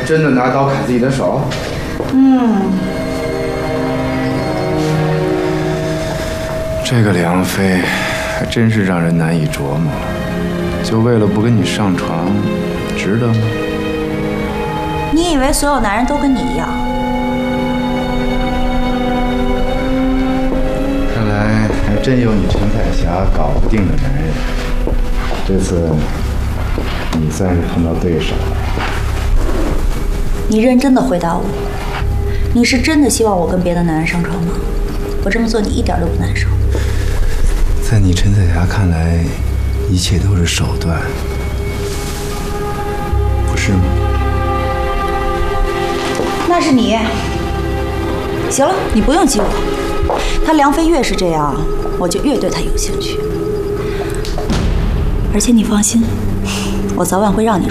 真的拿刀砍自己的手？这个梁妃还真是让人难以琢磨。就为了不跟你上床，值得吗？ 你以为所有男人都跟你一样？ 看来还真有你陈彩霞搞不定的男人。这次你算是碰到对手了。 你认真的回答我，你是真的希望我跟别的男人上床吗？我这么做你一点都不难受？ 在你陈彩霞看来，一切都是手段，不是吗？ 那是你。行了，你不用激我。他梁妃越是这样，我就越对他有兴趣。而且你放心，我早晚会让你